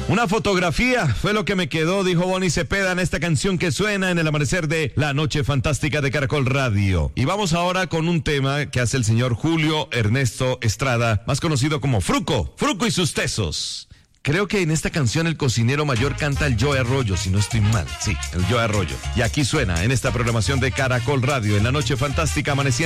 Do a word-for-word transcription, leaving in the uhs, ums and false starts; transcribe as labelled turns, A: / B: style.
A: Una fotografía fue lo que me quedó, dijo Bonnie Cepeda en esta canción que suena en el amanecer de La Noche Fantástica de Caracol Radio. Y vamos ahora con un tema que hace el señor Julio Ernesto Estrada, más conocido como Fruco, Fruco y sus tesos. Creo que en esta canción el cocinero mayor canta el Joe Arroyo, si no estoy mal. Sí, el Joe Arroyo. Y aquí suena en esta programación de Caracol Radio, en La Noche Fantástica, amaneciendo